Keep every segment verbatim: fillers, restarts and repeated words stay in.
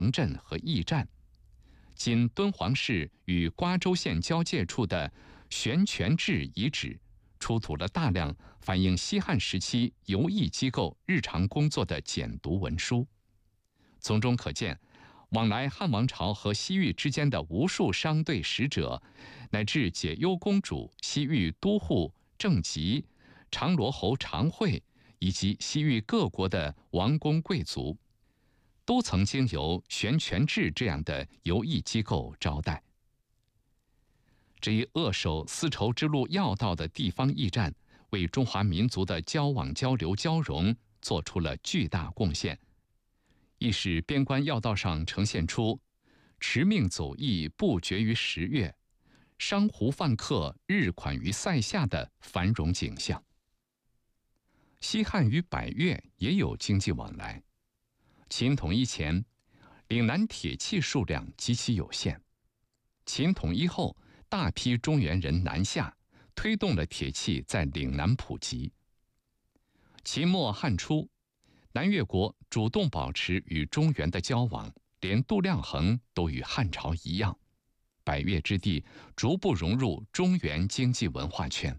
城镇和驿站。今敦煌市与瓜州县交界处的悬泉置遗址出土了大量反映西汉时期游艺机构日常工作的简牍文书，从中可见，往来汉王朝和西域之间的无数商队使者，乃至解忧公主、西域都护郑吉、长罗侯常惠以及西域各国的王公贵族，都曾经由悬泉置这样的游艺机构招待。这一扼守丝绸之路要道的地方驿站，为中华民族的交往交流交融做出了巨大贡献，亦使边关要道上呈现出驰命走驿不绝于十月，商胡贩客日款于塞下的繁荣景象。西汉与百越也有经济往来。秦统一前，岭南铁器数量极其有限。秦统一后，大批中原人南下，推动了铁器在岭南普及。秦末汉初，南越国主动保持与中原的交往，连度量衡都与汉朝一样，百越之地逐步融入中原经济文化圈。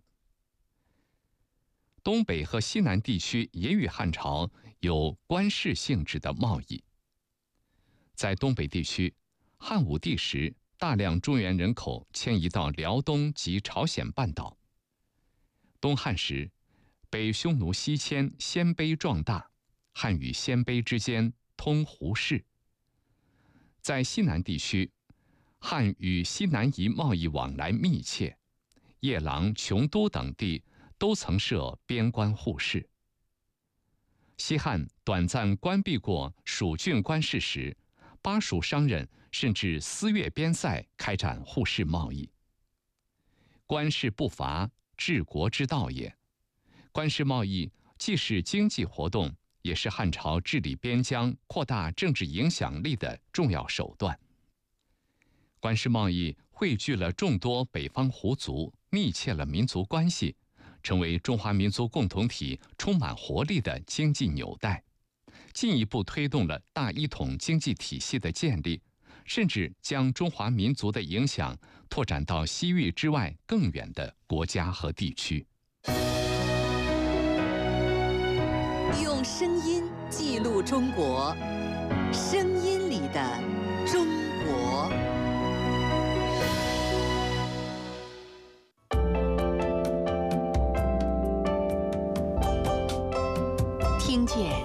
东北和西南地区也与汉朝有官市性质的贸易。在东北地区，汉武帝时，大量中原人口迁移到辽东及朝鲜半岛。东汉时，北匈奴西迁，鲜卑壮大，汉与鲜卑之间通胡氏。在西南地区，汉与西南夷贸易往来密切，夜郎、琼都等地都曾设边关护市。西汉短暂关闭过蜀郡关市时，巴蜀商人甚至私越边塞开展互市贸易。关市不伐，治国之道也。关市贸易既是经济活动，也是汉朝治理边疆、扩大政治影响力的重要手段。关市贸易汇聚了众多北方胡族，密切了民族关系，成为中华民族共同体充满活力的经济纽带，进一步推动了大一统经济体系的建立，甚至将中华民族的影响拓展到西域之外更远的国家和地区。 用声音记录中国，声音里的中国。听见